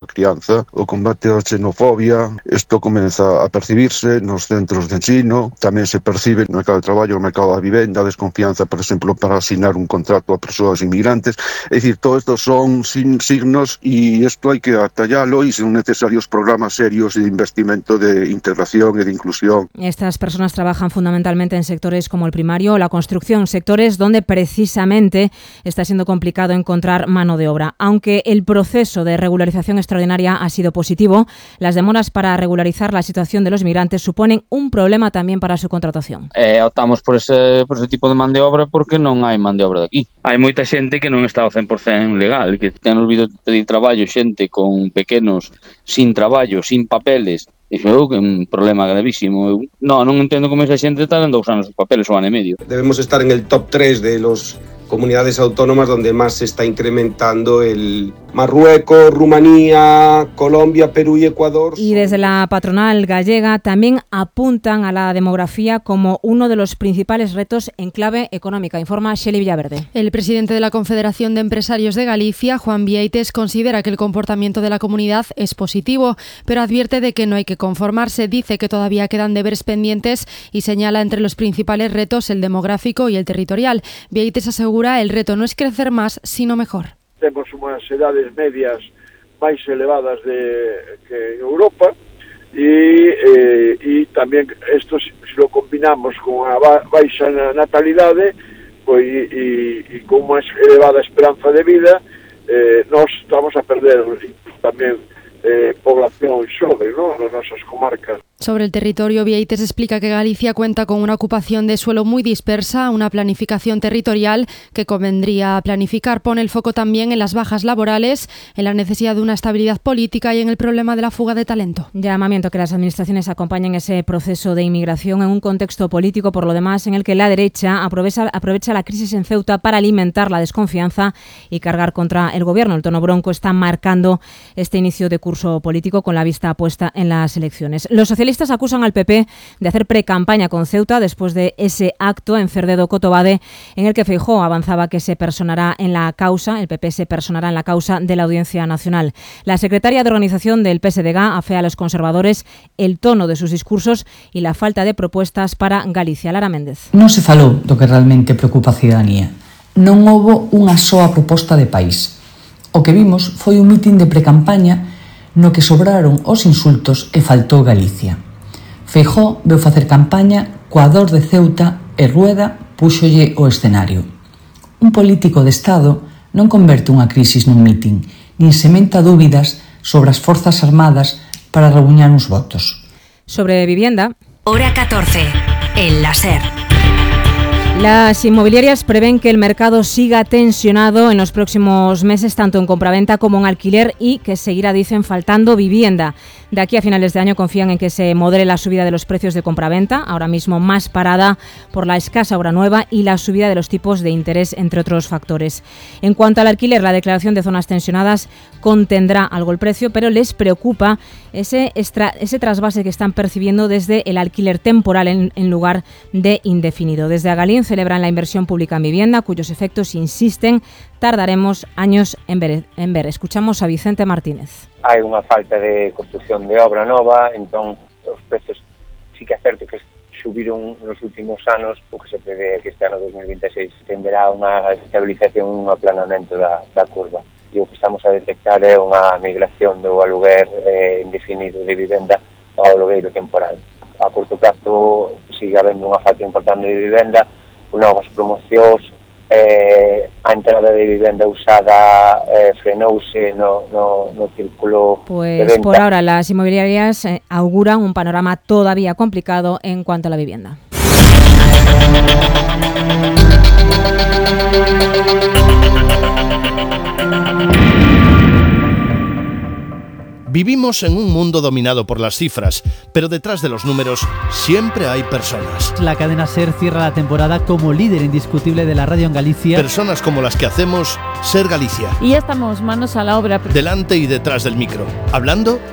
crianza, o combate á xenofobia. Isto comeza a percibirse nos centros de ensino, tamén se percibe no mercado de traballo, no mercado da vivenda, desconfianza, por exemplo, para asignar un contrato a persoas inmigrantes. É dicir, todo isto son signos e isto hai que atallalo e son necesarios programas serios de investimento de integración e de inclusión. Estas personas trabajan fundamentalmente en sectores como el primario o la construcción, sectores donde precisamente está siendo complicado encontrar mano de obra. Aunque el proceso de regularización extraordinaria ha sido positivo, las demoras para regularizar la situación de los migrantes suponen un problema también para su contratación. Optamos por ese tipo de man de obra porque non hai man de obra de aquí. Hai moita xente que non está ao 100% legal, que ten olvido de pedir traballo, xente con pequenos, sin traballo, sin papeles. Iso é un problema gravísimo. Non entendo como esa xente está dando 2 anos os papeles, 1 ano e medio. Debemos estar en el top 3 de los comunidades autónomas donde más se está incrementando el Marruecos, Rumanía, Colombia, Perú y Ecuador. Y desde la patronal gallega también apuntan a la demografía como uno de los principales retos en clave económica, informa Xeli Villaverde. El presidente de la Confederación de Empresarios de Galicia, Juan Vieites, considera que el comportamiento de la comunidad es positivo, pero advierte de que no hay que conformarse. Dice que todavía quedan deberes pendientes y señala entre los principales retos el demográfico y el territorial. Vieites asegura el reto no es crecer más, sino mejor. Temos unhas edades medias máis elevadas que Europa e tamén isto, se lo combinamos con a baixa natalidade e con máis elevada esperanza de vida, nós estamos a perder tamén población xove, ¿no?, nas nosas comarcas. Sobre el territorio, Vieites explica que Galicia cuenta con una ocupación de suelo muy dispersa, una planificación territorial que convendría planificar. Pone el foco también en las bajas laborales, en la necesidad de una estabilidad política y en el problema de la fuga de talento. Llamamiento que las administraciones acompañen ese proceso de inmigración en un contexto político, por lo demás, en el que la derecha aprovecha la crisis en Ceuta para alimentar la desconfianza y cargar contra el gobierno. El tono bronco está marcando este inicio de curso político con la vista puesta en las elecciones. Los socialistas acusan al PP de hacer precampaña con Ceuta después de ese acto en Cerdedo Cotobade en el que Feijóo avanzaba que se personará en la causa, el PP se personará en la causa de la Audiencia Nacional. La secretaria de organización del PSDG afea a los conservadores el tono de sus discursos y la falta de propuestas para Galicia. Lara Méndez. Non se falou do que realmente preocupa a cidadanía. Non houbo unha soa proposta de país. O que vimos foi un mitin de precampaña no que sobraron os insultos e faltou Galicia. Feijóo veu facer campaña coa dor de Ceuta e Rueda púxolle o escenario. Un político de Estado non converte unha crisis nun mitin, nin sementa dúbidas sobre as forzas armadas para rebuñar uns votos. Sobre vivienda. Hora 14, el láser. Las inmobiliarias prevén que el mercado siga tensionado en los próximos meses, tanto en compraventa como en alquiler, y que seguirá, dicen, faltando vivienda. De aquí a finales de año confían en que se modere la subida de los precios de compraventa, ahora mismo más parada por la escasa obra nueva y la subida de los tipos de interés, entre otros factores. En cuanto al alquiler, la declaración de zonas tensionadas contendrá algo el precio, pero les preocupa ese trasvase que están percibiendo desde el alquiler temporal en lugar de indefinido. Desde Agalín celebran la inversión pública en vivienda, cuyos efectos, insisten, tardaremos años en ver. Escuchamos a Vicente Martínez. Hai unha falta de construcción de obra nova, entón os precios sí que é certo que subiron nos últimos anos, porque se prevé que este ano 2026 tenderá unha estabilización, un aplanamento da curva. E o que estamos a detectar é unha migración do aluguer indefinido de vivenda ao alugueiro temporal. A curto prazo sigue habendo unha falta importante de vivenda, novas promocións, a entrada de vivenda usada frenouse no círculo de venta. Por ahora las inmobiliarias auguran un panorama todavía complicado en cuanto a la vivienda. Vivimos en un mundo dominado por las cifras, pero detrás de los números siempre hay personas. La cadena SER cierra la temporada como líder indiscutible de la radio en Galicia. Personas como las que hacemos SER Galicia. Y ya estamos manos a la obra. Delante y detrás del micro, hablando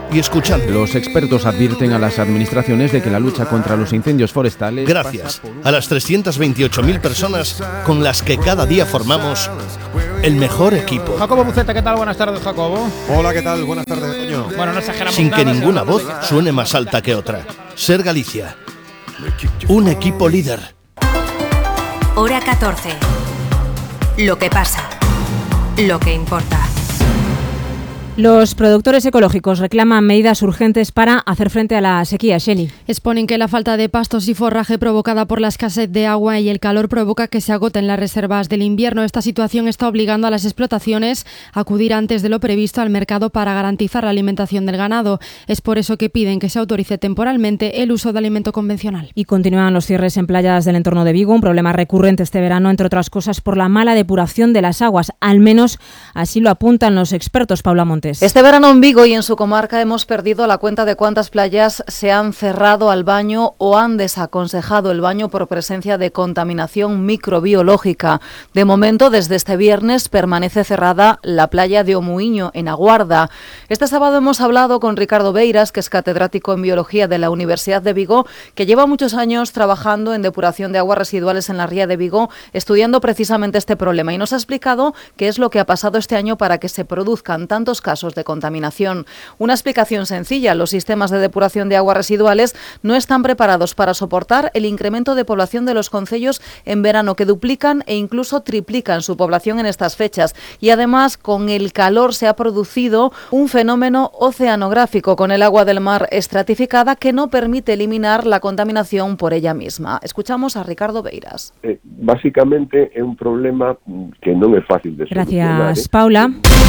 y escuchando. Los expertos advierten a las administraciones de que la lucha contra los incendios forestales... Gracias a las 328.000 personas con las que cada día formamos el mejor equipo. Jacobo Buceta, ¿qué tal? Buenas tardes, Jacobo. Hola, ¿qué tal? Buenas tardes, Toño. Bueno, no exageramos Sin nada, que ninguna voz suene más alta que otra. Ser Galicia. Un equipo líder. Hora 14. Lo que pasa. Lo que importa. Los productores ecológicos reclaman medidas urgentes para hacer frente a la sequía. Shelley. Exponen que la falta de pastos y forraje provocada por la escasez de agua y el calor provoca que se agoten las reservas del invierno. Esta situación está obligando a las explotaciones a acudir antes de lo previsto al mercado para garantizar la alimentación del ganado. Es por eso que piden que se autorice temporalmente el uso de alimento convencional. Y continúan los cierres en playas del entorno de Vigo, un problema recurrente este verano, entre otras cosas por la mala depuración de las aguas. Al menos así lo apuntan los expertos. Paula Montes. Este verano en Vigo y en su comarca hemos perdido la cuenta de cuántas playas se han cerrado al baño o han desaconsejado el baño por presencia de contaminación microbiológica. De momento, desde este viernes, permanece cerrada la playa de Omuiño, en Aguarda. Este sábado hemos hablado con Ricardo Beiras, que es catedrático en Biología de la Universidad de Vigo, que lleva muchos años trabajando en depuración de aguas residuales en la ría de Vigo, estudiando precisamente este problema. Y nos ha explicado qué es lo que ha pasado este año para que se produzcan tantos casos de contaminación. Una explicación sencilla: los sistemas de depuración de aguas residuales no están preparados para soportar el incremento de población de los concellos en verano, que duplican e incluso triplican su población en estas fechas. Y además, con el calor se ha producido un fenómeno oceanográfico, con el agua del mar estratificada que no permite eliminar la contaminación por ella misma. Escuchamos a Ricardo Beiras. Básicamente é un problema que non é fácil de solucionar. Gracias, Paula.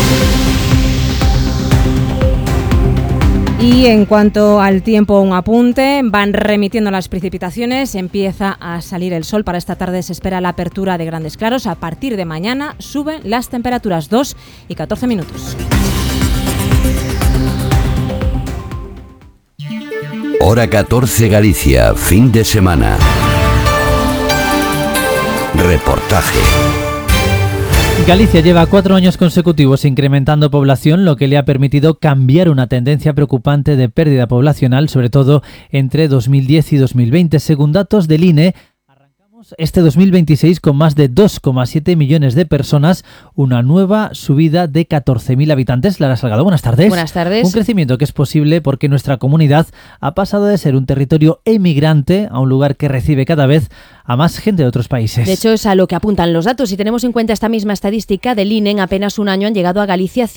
Y en cuanto al tiempo, un apunte: van remitiendo las precipitaciones, empieza a salir el sol. Para esta tarde se espera la apertura de grandes claros. A partir de mañana suben las temperaturas, 2 y 14 minutos. Hora 14 Galicia, fin de semana. Reportaje. Galicia lleva 4 años consecutivos incrementando población, lo que le ha permitido cambiar una tendencia preocupante de pérdida poblacional, sobre todo entre 2010 y 2020. Según datos del INE, arrancamos este 2026 con más de 2,7 millones de personas, una nueva subida de 14.000 habitantes. Lara Salgado, buenas tardes. Buenas tardes. Un crecimiento que es posible porque nuestra comunidad ha pasado de ser un territorio emigrante a un lugar que recibe cada vez a más gente de otros países. De hecho, es a lo que apuntan los datos. Si tenemos en cuenta esta misma estadística del INE, en apenas un año han llegado a Galicia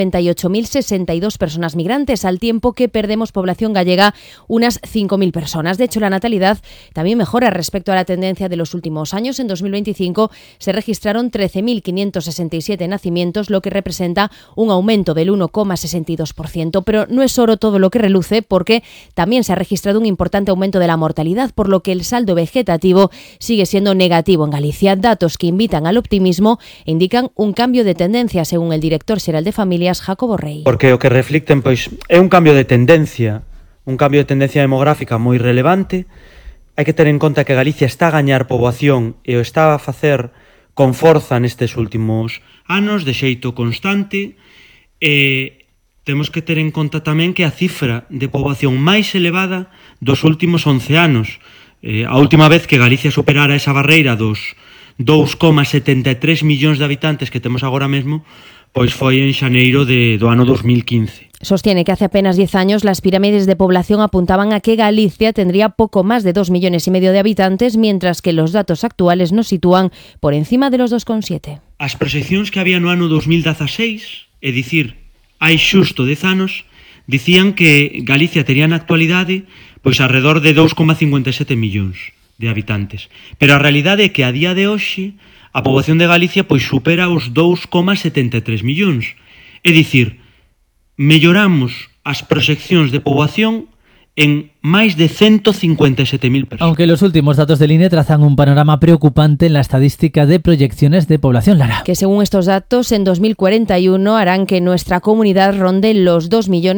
198.062 personas migrantes, al tiempo que perdemos población gallega unas 5.000 personas. De hecho, la natalidad también mejora respecto a la tendencia de los últimos años. En 2025 se registraron 13.567 nacimientos, lo que representa un aumento del 1,62%. Pero no es oro todo lo que reluce, porque también se ha registrado un importante aumento de la mortalidad, por lo que el saldo vegetativo sigue siendo negativo en Galicia. Datos que invitan al optimismo e indican un cambio de tendencia, según el director xeral de Familias, Jacobo Rey. Porque o que reflicten é un cambio de tendencia demográfica moi relevante. Hai que ter en conta que Galicia está a gañar poboación e o está a facer con forza nestes últimos anos, de xeito constante, e temos que ter en conta tamén que a cifra de poboación máis elevada dos últimos 11 anos. A última vez que Galicia superara esa barreira dos 2,73 millóns de habitantes que temos agora mesmo, pois foi en xaneiro do ano 2015. Sostiene que hace apenas 10 años las pirámides de población apuntaban a que Galicia tendría poco más de 2,5 millones de habitantes, mientras que los datos actuales nos sitúan por encima de los 2,7. As proxeccións que había no ano 2016, é dicir, hai xusto 10 anos, dicían que Galicia tería na actualidade pois alrededor de 2,57 millóns de habitantes. Pero a realidade é que a día de hoxe a poboación de Galicia pois supera os 2,73 millóns. É dicir, melloramos as proxeccións de poboación en máis de 157.000 personas. Aunque los últimos datos del INE trazan un panorama preocupante en la estadística de proyecciones de población, Lara. Que según estos datos, en 2041 harán que nuestra comunidad ronde los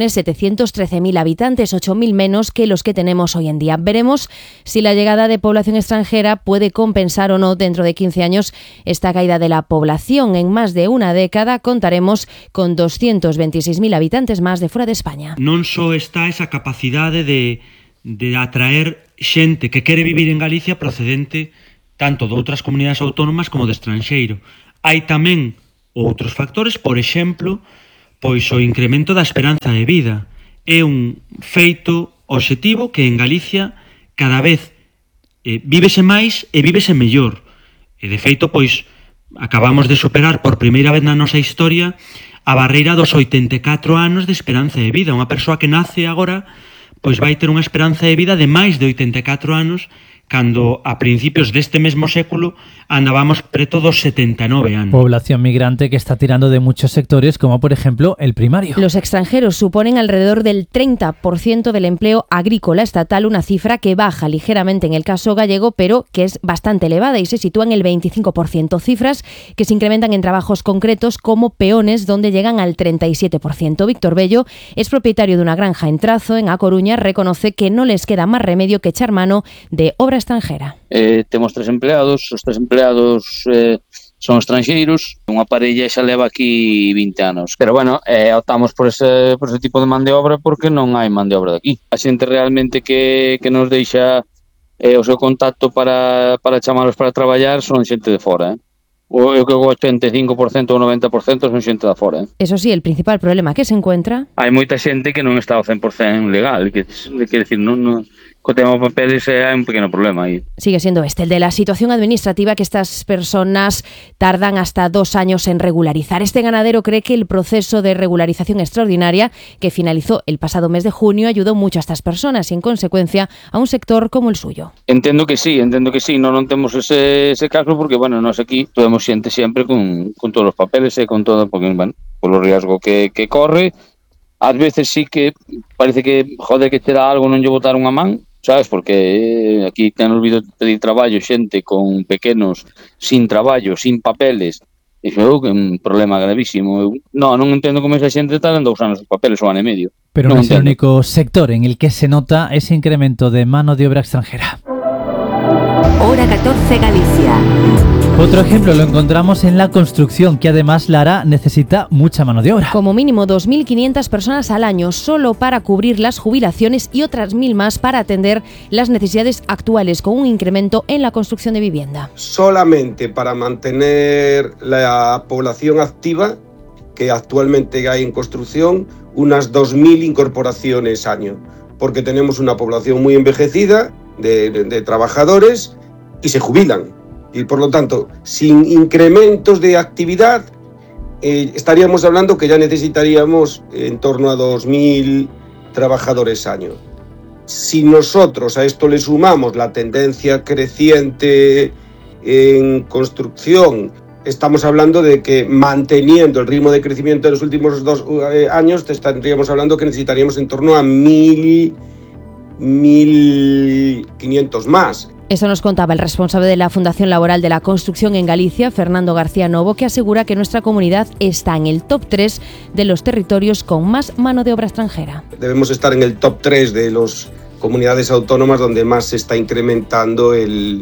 2.713.000 habitantes, 8.000 menos que los que tenemos hoy en día. Veremos si la llegada de población extranjera puede compensar o no dentro de 15 años esta caída de la población. En más de una década contaremos con 226.000 habitantes más de fuera de España. Non só está esa capacidade de atraer xente que quere vivir en Galicia procedente tanto de outras comunidades autónomas como de estranxeiro. Hai tamén outros factores, por exemplo, pois o incremento da esperanza de vida. É un feito obxectivo que en Galicia cada vez vívese máis e vívese mellor. E de feito, pois, acabamos de superar por primeira vez na nosa historia a barreira dos 84 anos de esperanza de vida. Unha persoa que nace agora pois vai ter unha esperanza de vida de máis de 84 anos, cando a principios deste mesmo século andábamos preto dos 79 anos. Población migrante que está tirando de muchos sectores, como por ejemplo el primario. Los extranjeros suponen alrededor del 30% del empleo agrícola estatal, una cifra que baja ligeramente en el caso gallego, pero que es bastante elevada y se sitúa en el 25%. Cifras que se incrementan en trabajos concretos como peones, donde llegan al 37%. Víctor Bello es propietario de una granja en Trazo, en A Coruña, reconoce que no les queda más remedio que echar mano de obra extranjera. Temos 3 empleados, os 3 empleados son estranxeiros, unha parella xa leva aquí 20 anos. Pero bueno, optamos por ese tipo de man de obra porque non hai man de obra de aquí. A xente realmente que nos deixa o seu contacto para chamalos para traballar son xente de fora, O 85% ou 90% son xente de fora. Eso sí, el principal problema que se encuentra... Hai moita xente que non está ao 100% legal, que decir, non co tema de papeles hai un pequeno problema aí. Sigue siendo el de la situación administrativa que estas personas tardan hasta 2 años en regularizar. Este ganadero cree que el proceso de regularización extraordinaria que finalizó el pasado mes de junio ayudó mucho a estas personas y en consecuencia a un sector como el suyo. Entendo que sí, non temos ese caso porque, bueno, nós aquí tuvemos xente sempre con todos os papeles e con todo, porque, bueno, polo riesgo que corre, ás veces sí que parece que, joder, que te dá algo non lle botar unha man, sabes, porque aquí ten olvido pedir traballo xente con pequenos, sin traballo, sin papeles, e iso é un problema gravísimo. Non entendo como esa xente está dando usando os papeles o ano e medio. Pero non es el único sector en el que se nota ese incremento de mano de obra extranjera. Hora 14 Galicia. Otro ejemplo lo encontramos en la construcción, que además, Lara, necesita mucha mano de obra. Como mínimo 2.500 personas al año solo para cubrir las jubilaciones y otras 1.000 más para atender las necesidades actuales, con un incremento en la construcción de vivienda. Solamente para mantener la población activa que actualmente hay en construcción, unas 2.000 incorporaciones año, porque tenemos una población muy envejecida de trabajadores y se jubilan. Y por lo tanto, sin incrementos de actividad, estaríamos hablando que ya necesitaríamos en torno a 2.000 trabajadores año. Si nosotros a esto le sumamos la tendencia creciente en construcción, estamos hablando de que manteniendo el ritmo de crecimiento de los últimos 2 años, estaríamos hablando que necesitaríamos en torno a 1.500 más. Eso nos contaba el responsable de la Fundación Laboral de la Construcción en Galicia, Fernando García Novo, que asegura que nuestra comunidad está en el top 3 de los territorios con más mano de obra extranjera. Debemos estar en el top 3 de las comunidades autónomas donde más se está incrementando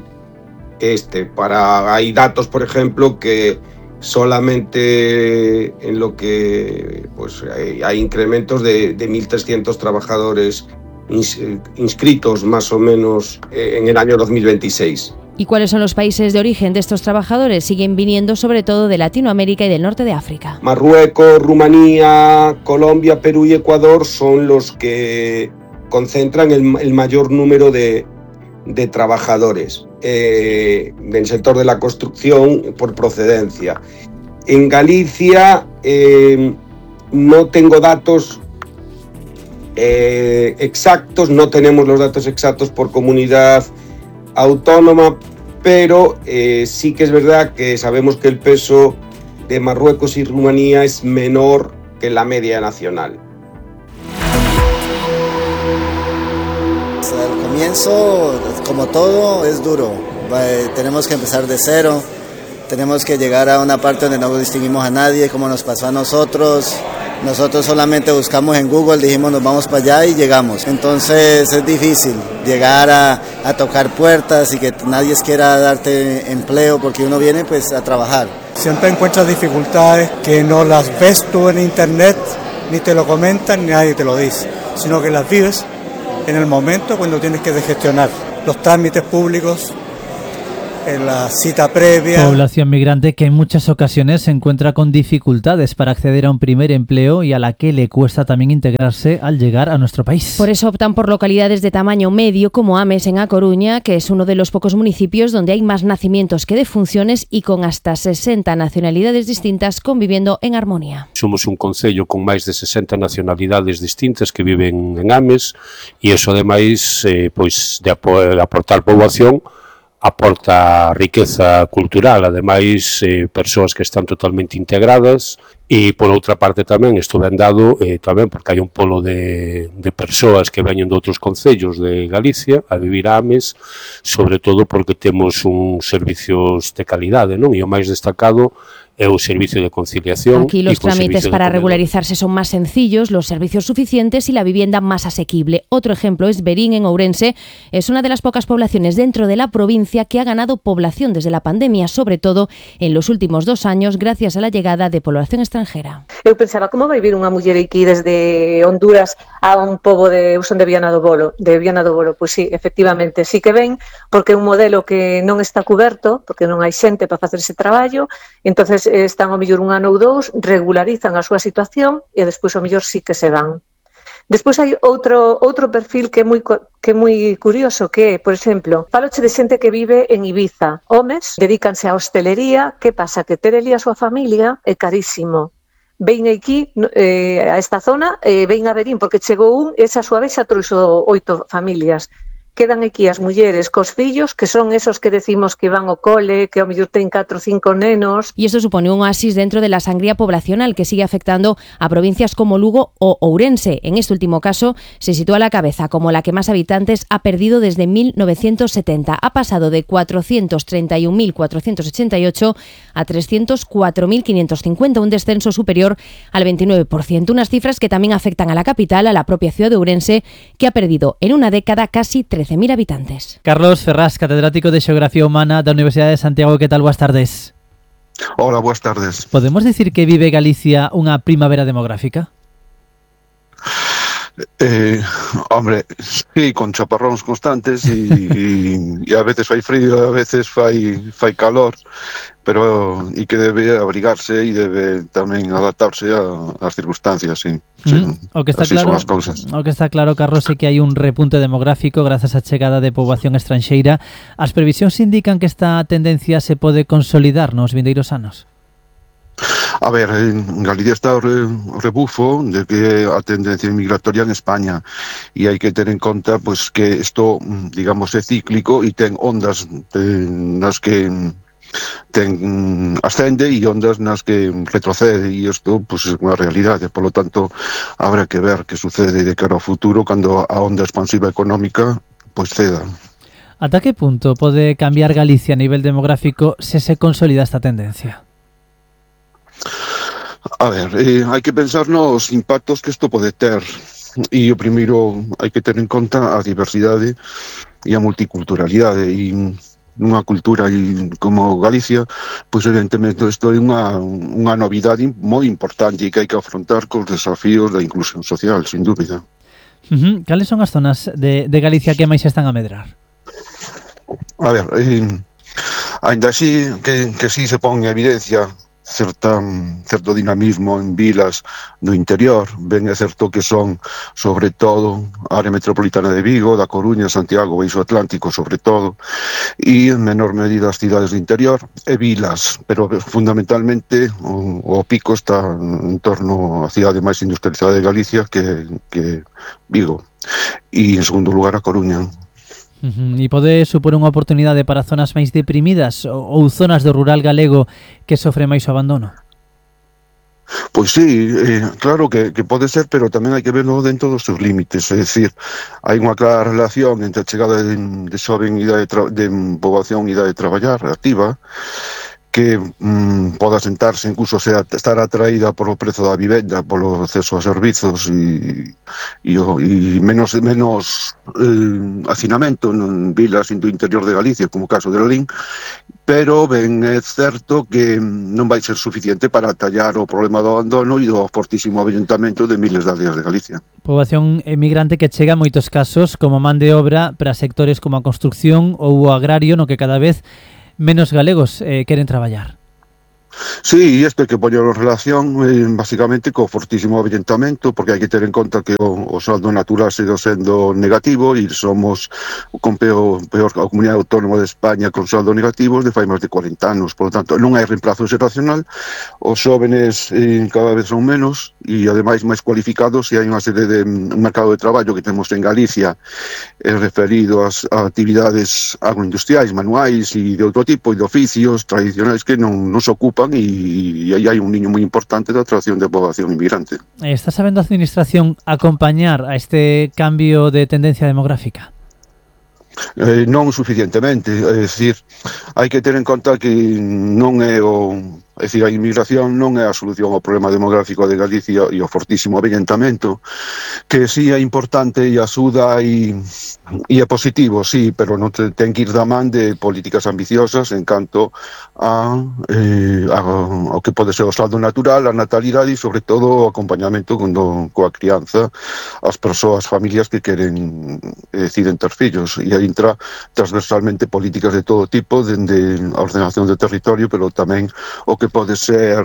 hay datos, por ejemplo, que solamente en lo que pues hay incrementos de 1.300 trabajadores inscritos más o menos en el año 2026. ¿Y cuáles son los países de origen de estos trabajadores? Siguen viniendo sobre todo de Latinoamérica y del norte de África. Marruecos, Rumanía, Colombia, Perú y Ecuador son los que concentran el mayor número de trabajadores del sector de la construcción por procedencia. En Galicia no tengo datos exactos, no tenemos los datos exactos por comunidad autónoma, pero sí que es verdad que sabemos que el peso de Marruecos y Rumanía es menor que la media nacional. Pues al comienzo, como todo, es duro. Tenemos que empezar de cero, tenemos que llegar a una parte donde no distinguimos a nadie, como nos pasó a nosotros. Nosotros solamente buscamos en Google, dijimos nos vamos para allá y llegamos. Entonces es difícil llegar a tocar puertas y que nadie quiera darte empleo porque uno viene pues a trabajar. Siempre encuentras dificultades que no las ves tú en internet, ni te lo comentan, ni nadie te lo dice, sino que las vives en el momento cuando tienes que gestionar los trámites públicos, en la cita previa. Población migrante que en muchas ocasiones se encuentra con dificultades para acceder a un primer empleo y a la que le cuesta también integrarse al llegar a nuestro país. Por eso optan por localidades de tamaño medio como Ames en A Coruña, que es uno de los pocos municipios donde hay más nacimientos que defunciones y con hasta 60 nacionalidades distintas conviviendo en armonía. Somos un concello con máis de 60 nacionalidades distintas que viven en Ames e iso ademais pois de aportar poboación aporta riqueza cultural, ademais persoas que están totalmente integradas e por outra parte tamén isto ben dado tamén porque hai un polo de persoas que veñen de outros concellos de Galicia a vivir a Ames, sobre todo porque temos uns servicios de calidade, non? E o máis destacado é o servicio de conciliación. Aquí los trámites para regularizarse son más sencillos, los servicios suficientes y la vivienda más asequible. Otro ejemplo es Berín, en Ourense. Es una de las pocas poblaciones dentro de la provincia que ha ganado población desde la pandemia, sobre todo en los últimos 2 años, gracias a la llegada de población extranjera. Eu pensaba, como vai vir unha muller aquí desde Honduras a un pobo de Usón de Viana do Bolo? Pois sí, efectivamente, sí que ven, porque é un modelo que non está cuberto, porque non hai xente para facer ese traballo, entonces están ao mellor 1 ano ou 2, regularizan a súa situación e despois ao mellor sí que se van. Despois hai outro perfil que é moi curioso, que é, por exemplo, faloche de xente que vive en Ibiza, homes, dedícanse á hostelería, que pasa? Que ter ali a súa familia é carísimo. Vein aquí a esta zona, vein a Berín, porque chegou un, esa súa vez xa trouxo 8 familias. Quedan aquí as mulleres cos fillos, que son esos que decimos que van ao cole, que ao mellor ten 4 ou 5 nenos. Y esto supone un oasis dentro de la sangría poblacional que sigue afectando a provincias como Lugo o Ourense. En este último caso se sitúa a la cabeza como la que más habitantes ha perdido desde 1970. Ha pasado de 431.488 a 304.550, un descenso superior al 29%. Unas cifras que también afectan a la capital, a la propia ciudad de Ourense, que ha perdido en una década casi 13.000 habitantes. Carlos Ferraz, catedrático de Xeografía Humana da Universidade de Santiago, ¿qué tal? Boas tardes. Hola, boas tardes. Podemos decir que vive Galicia unha primavera demográfica? Hombre, sí, con chaparróns constantes e a veces fai frío, a veces fai calor, pero e que debe abrigarse e debe tamén adaptarse ás circunstancias, sí. O que está claro, Carlos, é que hai un repunte demográfico grazas á chegada de poboación estranxeira. As previsións indican que esta tendencia se pode consolidar nos vindeiros anos. A ver, en Galicia está o rebufo de que a tendencia migratoria en España e hai que ter en conta pues, que isto, digamos, é cíclico e ten ondas nas que ascende e ondas nas que retrocede e isto pues, é unha realidade, por lo tanto habrá que ver que sucede de cara ao futuro cando a onda expansiva económica pues, ceda. Ata que punto pode cambiar Galicia a nivel demográfico se se consolida esta tendencia? A ver, hai que pensar nos impactos que isto pode ter e o primeiro hai que ter en conta a diversidade e a multiculturalidade e nunha cultura como Galicia, pois evidentemente isto é unha novidade moi importante e que hai que afrontar cos desafíos da inclusión social, sin dúbida. Cales son as zonas de Galicia que máis están a medrar? A ver, ainda así que sí se pon en evidencia certo dinamismo en vilas do interior, ben é certo que son sobre todo a área metropolitana de Vigo, da Coruña, Santiago, Baixo Atlántico sobre todo, e en menor medida as cidades do interior e vilas, pero fundamentalmente o pico está en torno á cidade máis industrializada de Galicia que Vigo, e en segundo lugar a Coruña. E pode supor unha oportunidade para zonas máis deprimidas ou zonas do rural galego que sofre máis o abandono? Pois sí, claro que pode ser, pero tamén hai que verlo dentro dos seus límites, é dicir, hai unha clara relación entre a chegada de xoven idade de poboación idade de traballar activa, que poda sentarse, incluso estar atraída polo prezo da vivenda, polo acceso a servizos e menos hacinamento en vilas do interior de Galicia, como o caso de Lalín, pero ben é certo que non vai ser suficiente para atallar o problema do abandono e do fortísimo avellentamento de miles de aldeas de Galicia. Poboación emigrante que chega en moitos casos como man de obra para sectores como a construcción ou o agrario, no que cada vez menos galegos queren traballar. Sí, isto hai que poñerlo en relación basicamente co fortísimo avellentamento, porque hai que ter en conta que o saldo natural sigue sendo negativo e somos con peor a comunidade autónoma de España con saldo negativo de fai máis de 40 anos, por lo tanto non hai reemplazo xeracional, os jóvenes cada vez son menos e ademais máis cualificados, e hai unha serie de un mercado de traballo que temos en Galicia referido a actividades agroindustriais, manuais e de outro tipo, e de oficios tradicionais que non se ocupan, e aí hai un niño moi importante de atracción de poboación inmigrante. ¿Está sabendo a Administración acompañar a este cambio de tendencia demográfica? Non suficientemente, é dicir, hai que ter en conta que non é é dicir, a inmigración non é a solución ao problema demográfico de Galicia e o fortísimo avellentamento, que sí é importante e axuda e é positivo, sí, pero non ten que ir da man de políticas ambiciosas en canto ao que pode ser o saldo natural, a natalidade e, sobre todo, o acompañamento coa crianza as persoas, familias que queren deciden ter fillos, e aí entra transversalmente políticas de todo tipo, dende a ordenación do territorio, pero tamén o que pode ser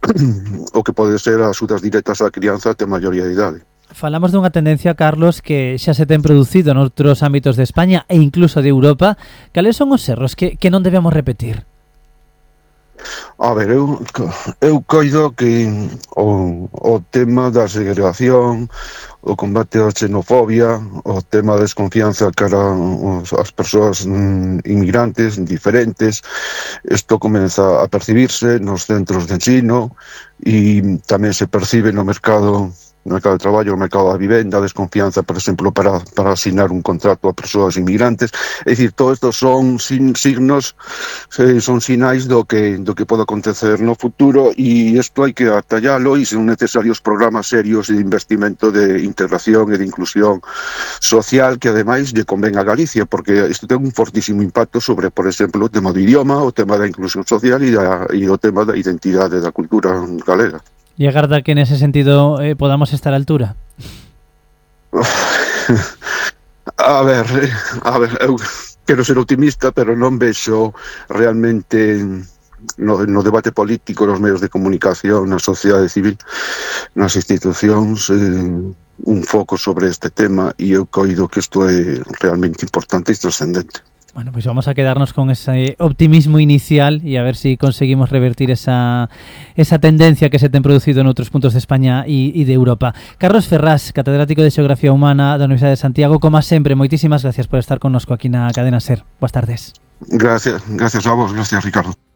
as axudas directas á crianza até maioría de idade. Falamos dunha tendencia, Carlos, que xa se ten producido noutros ámbitos de España e incluso de Europa. Cales son os erros que non debemos repetir? A ver, eu coido que o tema da segregación, o combate á xenofobia, o tema da desconfianza cara ás persoas inmigrantes, diferentes, isto comeza a percibirse nos centros de ensino e tamén se percibe no mercado de traballo, no mercado da vivenda, a desconfianza, por exemplo, para asignar un contrato a persoas inmigrantes. É dicir, todo isto son signos, son sinais do que pode acontecer no futuro, e isto hai que atallalo, e son necesarios programas serios de investimento de integración e de inclusión social, que ademais lle convén a Galicia, porque isto ten un fortísimo impacto sobre, por exemplo, o tema do idioma, o tema da inclusión social e o tema da identidade da cultura galega. E agarda que nese sentido podamos estar á altura? A ver, eu quero ser optimista, pero non vexo realmente no debate político, nos medios de comunicación, na sociedade civil, nas institucións, un foco sobre este tema, e eu coido que isto é realmente importante e trascendente. Bueno, pues vamos a quedarnos con ese optimismo inicial y a ver si conseguimos revertir esa tendencia que se ten producido en otros puntos de España y de Europa. Carlos Ferrás, catedrático de Xeografía Humana da Universidade de Santiago, como sempre, moitísimas gracias por estar connosco aquí na Cadena SER. Boas tardes. Gracias a vos, gracias, Ricardo.